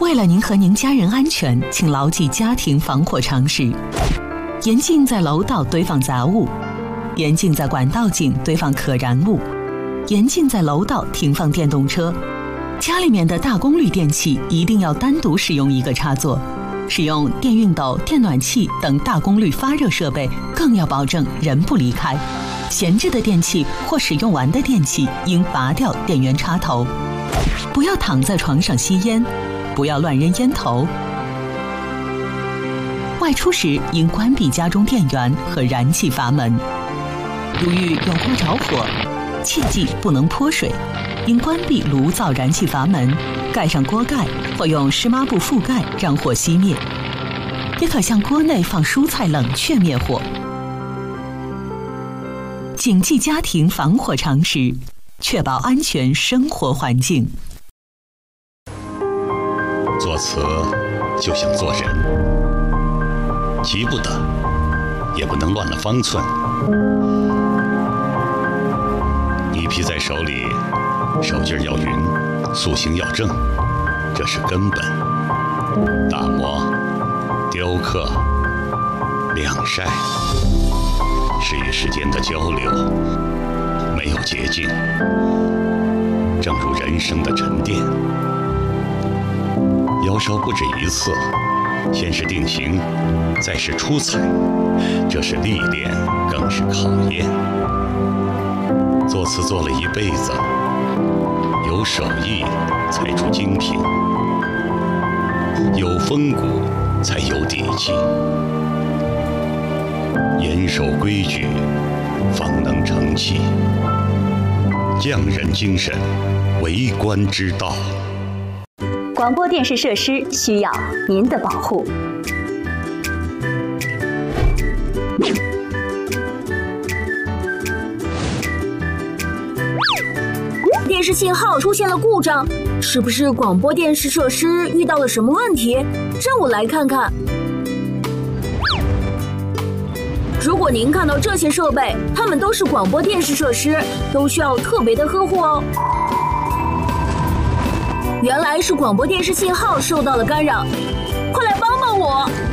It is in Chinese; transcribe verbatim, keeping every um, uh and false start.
为了您和您家人安全，请牢记家庭防火常识：严禁在楼道堆放杂物，严禁在管道井堆放可燃物，严禁在楼道停放电动车。家里面的大功率电器一定要单独使用一个插座，使用电熨斗、电暖器等大功率发热设备更要保证人不离开。闲置的电器或使用完的电器应拔掉电源插头。不要躺在床上吸烟，不要乱扔烟头。外出时应关闭家中电源和燃气阀门。如遇有锅着火，切记不能泼水，应关闭炉灶燃气阀门，盖上锅盖或用湿抹布覆盖，让火熄灭。也可向锅内放蔬菜冷却灭火。谨记家庭防火常识，确保安全生活环境。 作词就像做人，急不得，也不能乱了方寸。泥皮在手里，手劲儿要匀，塑形要正，这是根本。打磨、雕刻、晾晒，是与时间的交流，没有捷径。正如人生的沉淀，窑烧不止一次，先是定型，再是出彩，这是历练，更是考验。作词做了一辈子，有手艺才出精品，有风骨才有底气，严守规矩，方能成器。匠人精神，为官之道。 广播电视设施需要您的保护。 电视信号出现了故障，是不是广播电视设施遇到了什么问题？让我来看看。如果您看到这些设备，它们都是广播电视设施，都需要特别的呵护哦。原来是广播电视信号受到了干扰，快来帮帮我！